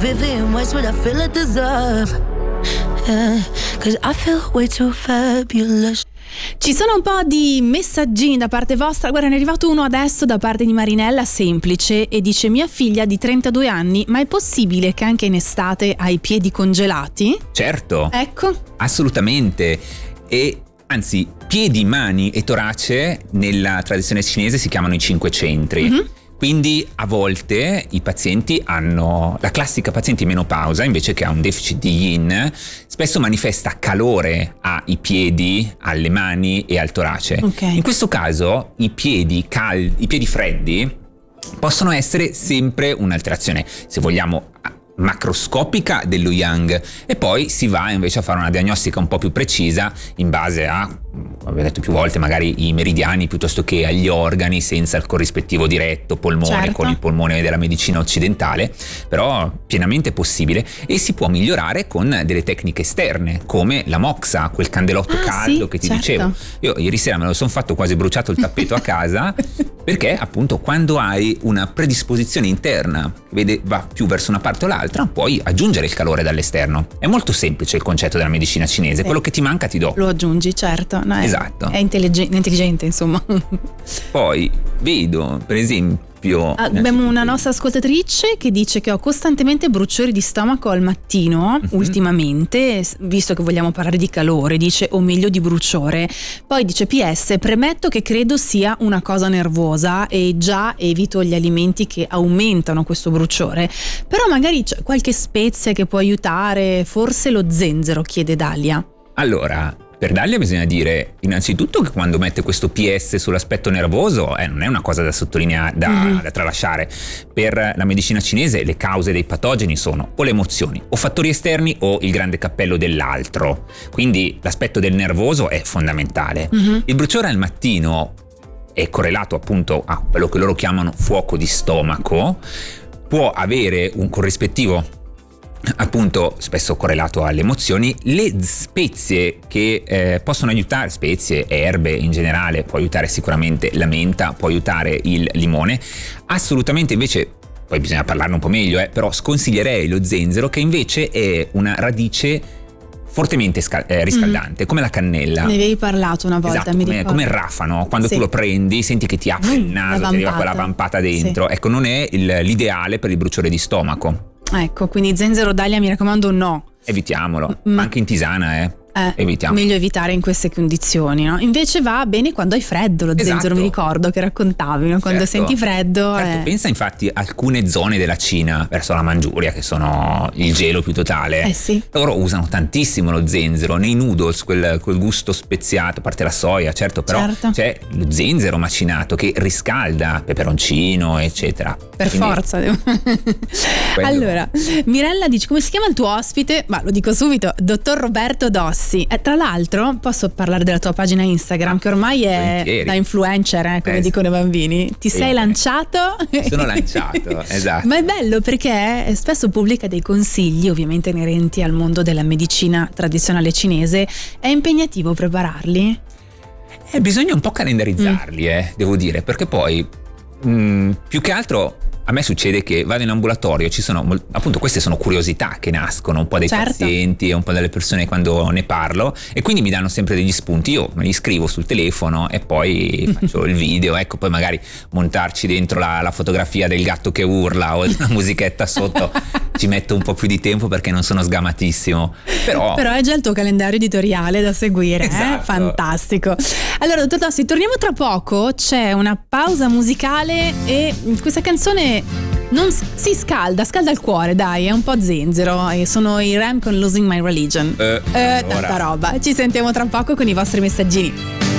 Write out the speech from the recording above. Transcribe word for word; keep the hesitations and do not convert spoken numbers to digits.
Vivian Westwood, I feel I deserve. Yeah, cause I feel way too fabulous. Ci sono un po' di messaggini da parte vostra. Guarda, ne è arrivato uno adesso da parte di Marinella, semplice, e dice: mia figlia di trentadue anni, ma è possibile che anche in estate ha i piedi congelati? Certo. Ecco. Assolutamente. E anzi, piedi, mani e torace nella tradizione cinese si chiamano i cinque centri. Mm-hmm. Quindi a volte i pazienti hanno, la classica paziente in menopausa, invece che ha un deficit di yin, spesso manifesta calore ai piedi, alle mani e al torace. Okay. In questo caso i piedi caldi, i piedi freddi possono essere sempre un'alterazione, se vogliamo, macroscopica dello yang, e poi si va invece a fare una diagnostica un po' più precisa in base a, come abbiamo detto più volte, magari i meridiani piuttosto che agli organi, senza il corrispettivo diretto polmone, certo, con il polmone della medicina occidentale, però pienamente possibile, e si può migliorare con delle tecniche esterne come la moxa, quel candelotto ah, caldo sì, che ti certo. dicevo. Io ieri sera me lo sono fatto, quasi bruciato il tappeto a casa perché appunto quando hai una predisposizione interna che vede va più verso una parte o l'altra, puoi aggiungere il calore dall'esterno. È molto semplice il concetto della medicina cinese, sì. Quello che ti manca ti do. Lo aggiungi, certo. No, è, esatto. È intelligente, intelligente, insomma. Poi vedo, per esempio, abbiamo una nostra ascoltatrice che dice che ho costantemente bruciori di stomaco al mattino, mm-hmm. ultimamente, visto che vogliamo parlare di calore, dice, o meglio di bruciore. Poi dice: P S, premetto che credo sia una cosa nervosa e già evito gli alimenti che aumentano questo bruciore, però magari c'è qualche spezia che può aiutare, forse lo zenzero, chiede Dalia. Allora, per Dalia bisogna dire innanzitutto che quando mette questo P S sull'aspetto nervoso eh, non è una cosa da sottolineare, da, mm-hmm. da tralasciare. Per la medicina cinese le cause dei patogeni sono o le emozioni, o fattori esterni, o il grande cappello dell'altro. Quindi l'aspetto del nervoso è fondamentale. Mm-hmm. Il bruciore al mattino è correlato appunto a quello che loro chiamano fuoco di stomaco, può avere un corrispettivo appunto spesso correlato alle emozioni. Le spezie che eh, possono aiutare, spezie, erbe in generale, può aiutare sicuramente la menta, può aiutare il limone. Assolutamente invece, poi bisogna parlarne un po' meglio, eh, però sconsiglierei lo zenzero, che invece è una radice fortemente scal- eh, riscaldante, mm. come la cannella. Ne avevi parlato una volta, esatto, mi come, ricordo. come il rafano, quando sì. tu lo prendi senti che ti apre il naso, ti arriva quella vampata dentro. Sì. Ecco, non è il, l'ideale per il bruciore di stomaco. Ecco, quindi zenzero, Dalia, mi raccomando, no. Evitiamolo, Ma anche in tisana, eh. Eh, Evitiamo. Meglio evitare in queste condizioni, no? Invece va bene quando hai freddo, lo esatto. zenzero, mi ricordo che raccontavi, no? Quando certo. senti freddo. Certo, eh. pensa infatti a alcune zone della Cina, verso la Mangiuria, che sono il gelo più totale. Eh sì. Loro usano tantissimo lo zenzero nei noodles, quel, quel gusto speziato, a parte la soia, certo, però certo. c'è lo zenzero macinato che riscalda, peperoncino, eccetera. Per Quindi, forza. Devo... Allora, Mirella dice: come si chiama il tuo ospite? Ma lo dico subito, dottor Roberto Dossi. Eh, tra l'altro posso parlare della tua pagina Instagram, che ormai è Volentieri. da influencer, eh, come eh, dicono i bambini. Ti sei lanciato? Sono lanciato, esatto. Ma è bello perché spesso pubblica dei consigli, ovviamente inerenti al mondo della medicina tradizionale cinese. È impegnativo prepararli? Eh, bisogna un po' calendarizzarli, mm. eh, devo dire, perché poi mh, più che altro a me succede che vado in ambulatorio, ci sono appunto queste sono curiosità che nascono un po' dai certo. pazienti e un po' dalle persone quando ne parlo, e quindi mi danno sempre degli spunti. Io me li scrivo sul telefono e poi faccio il video, ecco, poi magari montarci dentro la, la fotografia del gatto che urla o una musichetta sotto ci metto un po' più di tempo perché non sono sgamatissimo, però però è già il tuo calendario editoriale da seguire. Esatto. eh? Fantastico. Allora, dottor Dossi, torniamo tra poco, c'è una pausa musicale e questa canzone non si scalda, scalda il cuore, dai, è un po' zenzero, e sono i Ram con Losing My Religion. Eh, eh, allora. Tanta roba. Ci sentiamo tra poco con i vostri messaggini.